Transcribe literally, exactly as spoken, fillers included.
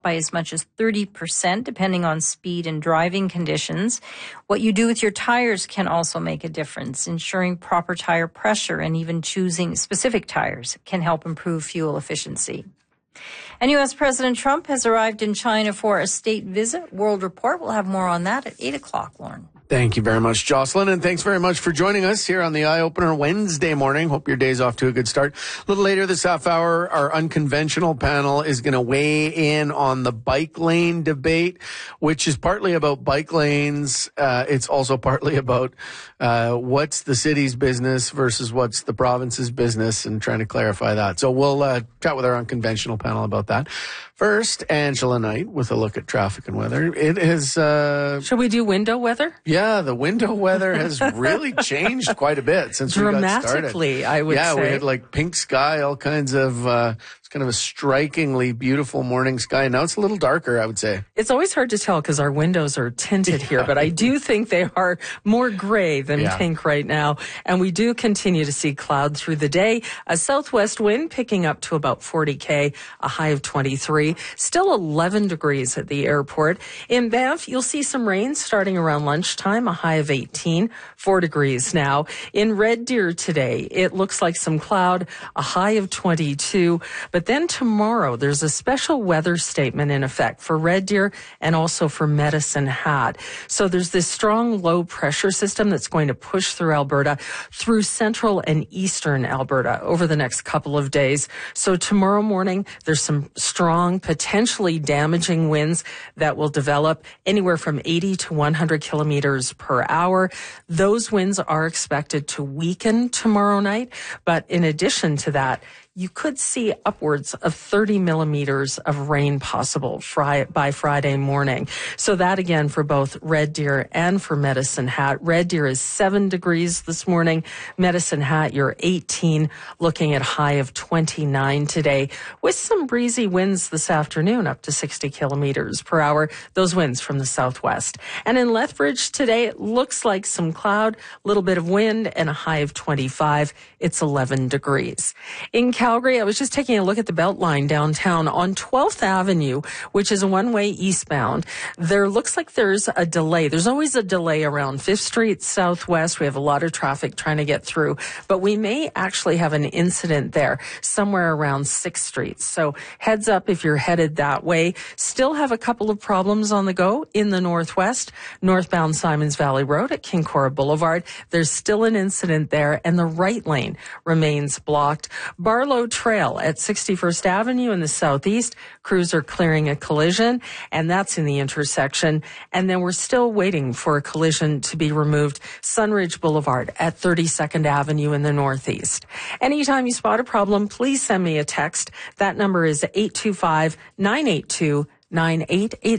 by as much as thirty percent, depending on speed and driving conditions. What you do with your tires can also make a difference. Ensuring proper tire pressure and even choosing specific tires can help improve fuel efficiency. And U S President Trump has arrived in China for a state visit. World Report will have more on that at eight o'clock, Lauren. Thank you very much, Jocelyn, and thanks very much for joining us here on the Eye Opener Wednesday morning. Hope your day's off to a good start. A little later this half hour, our unconventional panel is going to weigh in on the bike lane debate, which is partly about bike lanes. Uh, it's also partly about uh, what's the city's business versus what's the province's business, and trying to clarify that. So we'll uh, chat with our unconventional panel about that. First, Angela Knight with a look at traffic and weather. It is... Uh, Should we do window weather? Yeah, the window weather has really changed quite a bit since we got started. Dramatically, I would yeah, say. Yeah, we had like pink sky, all kinds of... Uh, it's kind of a strikingly beautiful morning sky. Now it's a little darker, I would say. It's always hard to tell because our windows are tinted here, but I do think they are more gray than yeah. pink right now. And we do continue to see cloud through the day. A southwest wind picking up to about forty K, a high of twenty-three. Still eleven degrees at the airport. In Banff, you'll see some rain starting around lunchtime, a high of eighteen, four degrees now. In Red Deer today, it looks like some cloud, a high of twenty-two. But then tomorrow, there's a special weather statement in effect for Red Deer and also for Medicine Hat. So there's this strong low pressure system that's going to push through Alberta, through central and eastern Alberta over the next couple of days. So tomorrow morning, there's some strong, potentially damaging winds that will develop anywhere from eighty to one hundred kilometers per hour. Those winds are expected to weaken tomorrow night. But in addition to that, you could see upwards of thirty millimeters of rain possible fri- by Friday morning. So that again for both Red Deer and for Medicine Hat. Red Deer is seven degrees this morning. Medicine Hat, you're eighteen, looking at high of twenty-nine today, with some breezy winds this afternoon up to sixty kilometers per hour. Those winds from the southwest. And in Lethbridge today, it looks like some cloud, a little bit of wind, and a high of twenty-five. It's eleven degrees. In Calgary, I was just taking a look at the Beltline downtown on twelfth Avenue, which is a one-way eastbound. There looks like there's a delay. There's always a delay around fifth Street Southwest. We have a lot of traffic trying to get through, but we may actually have an incident there somewhere around sixth Street. So heads up if you're headed that way. Still have a couple of problems on the go in the northwest. Northbound Simons Valley Road at Kincora Boulevard. There's still an incident there, and the right lane remains blocked. Barlow Trail at sixty-first Avenue in the southeast. Crews are clearing a collision, and that's in the intersection. And then we're still waiting for a collision to be removed. Sunridge Boulevard at thirty-second Avenue in the northeast. Anytime you spot a problem, please send me a text. That number is eight two five, nine eight two, nine eight eight